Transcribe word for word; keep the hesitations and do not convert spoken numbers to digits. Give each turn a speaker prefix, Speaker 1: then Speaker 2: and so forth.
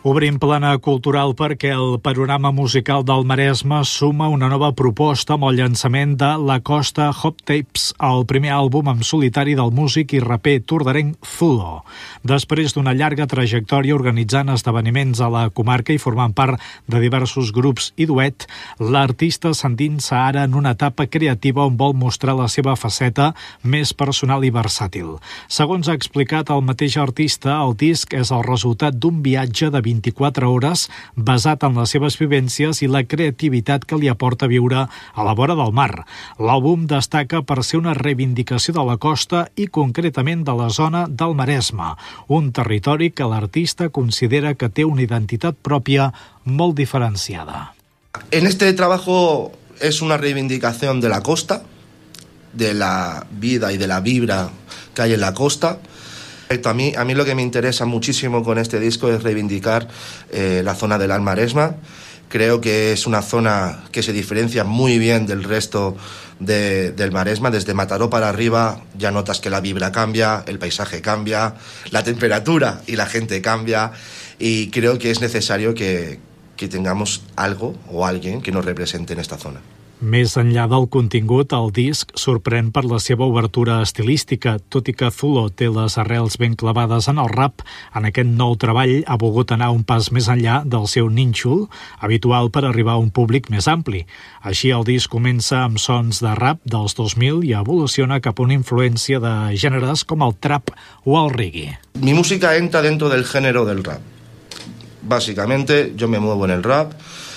Speaker 1: Obrim plana cultural perquè el panorama musical del Maresme suma una nova proposta amb el llançament de La Costa Hot Tapes, el primer àlbum en solitari del músic i raper tordarenc Zulo. Després d'una llarga trajectòria organitzant esdeveniments a la comarca i formant part de diversos grups i duet, l'artista s'endinsa ara en una etapa creativa on vol mostrar la seva faceta més personal i versàtil. Segons ha explicat el mateix artista, el disc és el resultat d'un viatge de vint-i-quatre hores basat en les seves vivències i la creativitat que li aporta viure a la vora del mar. L'àlbum destaca per ser una reivindicació de la costa i concretament de la zona del Maresme, un territori que l'artista considera que té una identitat pròpia molt diferenciada.
Speaker 2: En este trabajo es una reivindicación de la costa, de la vida y de la vibra que hay en la costa. A mí, a mí lo que me interesa muchísimo con este disco es reivindicar eh, la zona del Alt Maresme. Creo que es una zona que se diferencia muy bien del resto de, del Maresme. Desde Mataró para arriba ya notas que la vibra cambia, el paisaje cambia, la temperatura y la gente cambia. Y creo que es necesario que, que tengamos algo o alguien que nos represente en esta zona.
Speaker 1: Més enllà del contingut, el disc sorprèn per la seva obertura estilística. Tot i que Zulo té les arrels ben clavades en el rap, en aquest nou treball ha volgut anar un pas més enllà del seu nínxol, habitual per arribar a un públic més ampli. Així, el disc comença amb sons de rap dels dos mil i evoluciona cap a una influència de gèneres com el trap o el reggae.
Speaker 2: Mi música entra dentro del género del rap. Básicamente, yo me muevo en el rap.